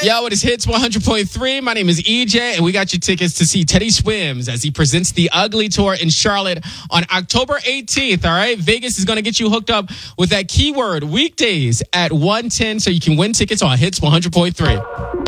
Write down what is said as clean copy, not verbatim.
Yo, it is Hits 100.3. My name is EJ, and we got your tickets to see Teddy Swims as he presents the Ugly Tour in Charlotte on October 18th, all right? Vegas is going to get you hooked up with that keyword weekdays at 1:10 so you can win tickets on Hits 100.3.